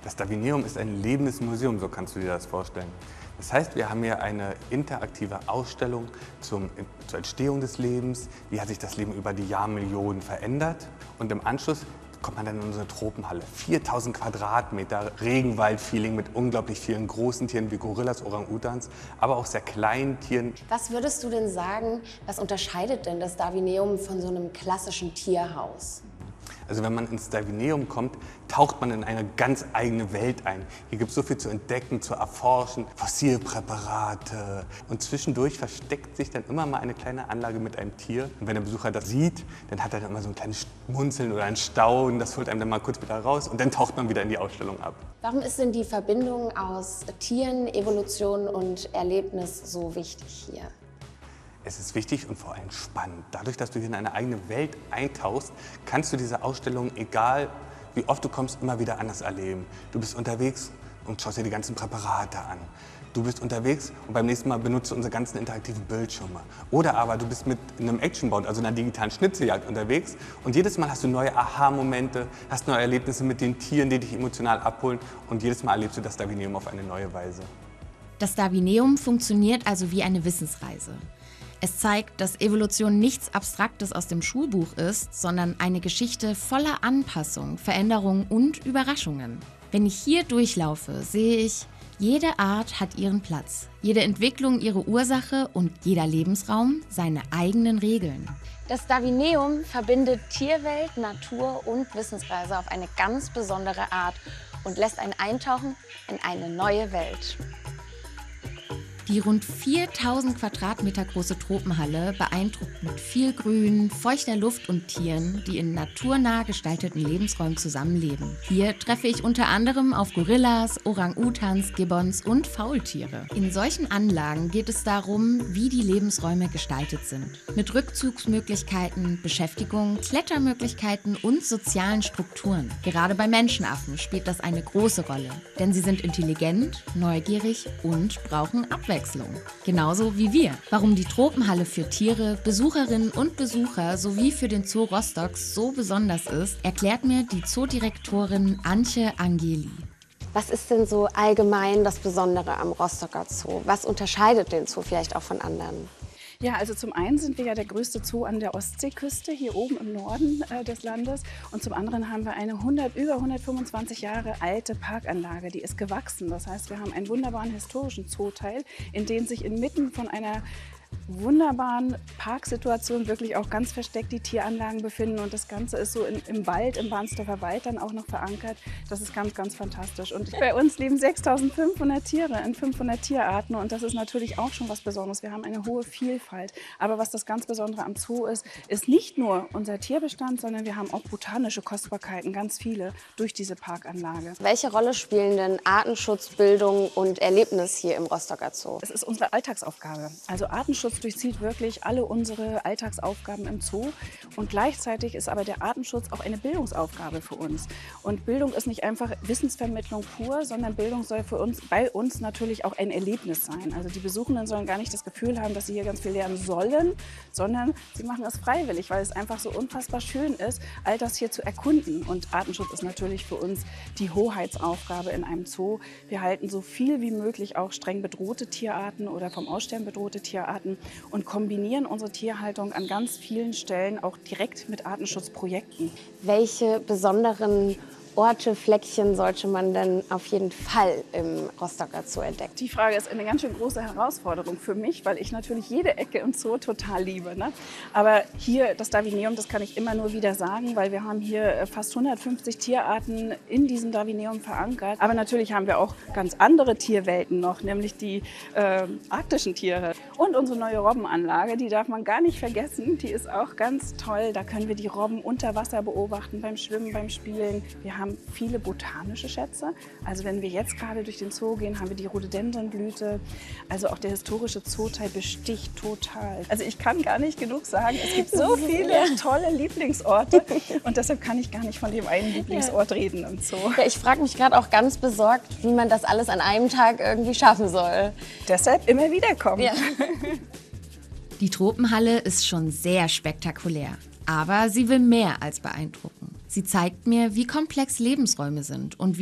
Das Darwinium ist ein lebendes Museum, so kannst du dir das vorstellen. Das heißt, wir haben hier eine interaktive Ausstellung zur Entstehung des Lebens, wie hat sich das Leben über die Jahrmillionen verändert. Und im Anschluss kommt man dann in unsere Tropenhalle. 4000 Quadratmeter Regenwald-Feeling mit unglaublich vielen großen Tieren wie Gorillas, Orang-Utans, aber auch sehr kleinen Tieren. Was würdest du denn sagen, was unterscheidet denn das Darwinium von so einem klassischen Tierhaus? Also wenn man ins Darwinium kommt, taucht man in eine ganz eigene Welt ein. Hier gibt es so viel zu entdecken, zu erforschen, Fossilpräparate. Und zwischendurch versteckt sich dann immer mal eine kleine Anlage mit einem Tier. Und wenn der Besucher das sieht, dann hat er dann immer so ein kleines Schmunzeln oder ein Staunen. Das holt einem dann mal kurz wieder raus und dann taucht man wieder in die Ausstellung ab. Warum ist denn die Verbindung aus Tieren, Evolution und Erlebnis so wichtig hier? Es ist wichtig und vor allem spannend. Dadurch, dass du hier in eine eigene Welt eintauchst, kannst du diese Ausstellung, egal wie oft du kommst, immer wieder anders erleben. Du bist unterwegs und schaust dir die ganzen Präparate an. Du bist unterwegs und beim nächsten Mal benutzt du unsere ganzen interaktiven Bildschirme. Oder aber du bist mit einem Actionboard, also einer digitalen Schnitzeljagd unterwegs und jedes Mal hast du neue Aha-Momente, hast neue Erlebnisse mit den Tieren, die dich emotional abholen und jedes Mal erlebst du das Darwinium auf eine neue Weise. Das Darwinium funktioniert also wie eine Wissensreise. Es zeigt, dass Evolution nichts Abstraktes aus dem Schulbuch ist, sondern eine Geschichte voller Anpassung, Veränderung und Überraschungen. Wenn ich hier durchlaufe, sehe ich, jede Art hat ihren Platz, jede Entwicklung ihre Ursache und jeder Lebensraum seine eigenen Regeln. Das Darwinium verbindet Tierwelt, Natur und Wissensreise auf eine ganz besondere Art und lässt einen eintauchen in eine neue Welt. Die rund 4000 Quadratmeter große Tropenhalle beeindruckt mit viel Grün, feuchter Luft und Tieren, die in naturnah gestalteten Lebensräumen zusammenleben. Hier treffe ich unter anderem auf Gorillas, Orang-Utans, Gibbons und Faultiere. In solchen Anlagen geht es darum, wie die Lebensräume gestaltet sind. Mit Rückzugsmöglichkeiten, Beschäftigung, Klettermöglichkeiten und sozialen Strukturen. Gerade bei Menschenaffen spielt das eine große Rolle, denn sie sind intelligent, neugierig und brauchen Abwechslung. Genauso wie wir. Warum die Tropenhalle für Tiere, Besucherinnen und Besucher sowie für den Zoo Rostock so besonders ist, erklärt mir die Zoodirektorin Antje Angeli. Was ist denn so allgemein das Besondere am Rostocker Zoo? Was unterscheidet den Zoo vielleicht auch von anderen? Ja, also zum einen sind wir ja der größte Zoo an der Ostseeküste, hier oben im Norden des Landes. Und zum anderen haben wir eine über 125 Jahre alte Parkanlage, die ist gewachsen. Das heißt, wir haben einen wunderbaren historischen Zooteil, in dem sich inmitten von einer wunderbaren Parksituation wirklich auch ganz versteckt die Tieranlagen befinden und das Ganze ist so im Wald, im Barnsdorfer Wald dann auch noch verankert. Das ist ganz, ganz fantastisch. Und bei uns leben 6500 Tiere in 500 Tierarten und das ist natürlich auch schon was Besonderes. Wir haben eine hohe Vielfalt. Aber was das ganz Besondere am Zoo ist, ist nicht nur unser Tierbestand, sondern wir haben auch botanische Kostbarkeiten, ganz viele, durch diese Parkanlage. Welche Rolle spielen denn Artenschutz, Bildung und Erlebnis hier im Rostocker Zoo? Es ist unsere Alltagsaufgabe. Also Artenschutz durchzieht wirklich alle unsere Alltagsaufgaben im Zoo und gleichzeitig ist aber der Artenschutz auch eine Bildungsaufgabe für uns. Und Bildung ist nicht einfach Wissensvermittlung pur, sondern Bildung soll bei uns natürlich auch ein Erlebnis sein. Also die Besuchenden sollen gar nicht das Gefühl haben, dass sie hier ganz viel lernen sollen, sondern sie machen es freiwillig, weil es einfach so unfassbar schön ist, all das hier zu erkunden. Und Artenschutz ist natürlich für uns die Hoheitsaufgabe in einem Zoo. Wir halten so viel wie möglich auch streng bedrohte Tierarten oder vom Aussterben bedrohte Tierarten und kombinieren unsere Tierhaltung an ganz vielen Stellen auch direkt mit Artenschutzprojekten. Welche besonderen Orte, Fleckchen sollte man denn auf jeden Fall im Rostocker Zoo entdecken? Die Frage ist eine ganz schön große Herausforderung für mich, weil ich natürlich jede Ecke im Zoo total liebe. Ne? Aber hier das Darwinium, das kann ich immer nur wieder sagen, weil wir haben hier fast 150 Tierarten in diesem Darwinium verankert. Aber natürlich haben wir auch ganz andere Tierwelten noch, nämlich die arktischen Tiere. Und unsere neue Robbenanlage, die darf man gar nicht vergessen, die ist auch ganz toll. Da können wir die Robben unter Wasser beobachten, beim Schwimmen, beim Spielen. Wir haben viele botanische Schätze. Also wenn wir jetzt gerade durch den Zoo gehen, haben wir die Rhododendronblüte. Also auch der historische Zooteil besticht total. Also ich kann gar nicht genug sagen, es gibt so viele tolle Lieblingsorte und deshalb kann ich gar nicht von dem einen Lieblingsort reden im Zoo. Ja, ich frage mich gerade auch ganz besorgt, wie man das alles an einem Tag irgendwie schaffen soll. Deshalb immer wieder kommen. Ja. Die Tropenhalle ist schon sehr spektakulär, aber sie will mehr als beeindrucken. Sie zeigt mir, wie komplex Lebensräume sind und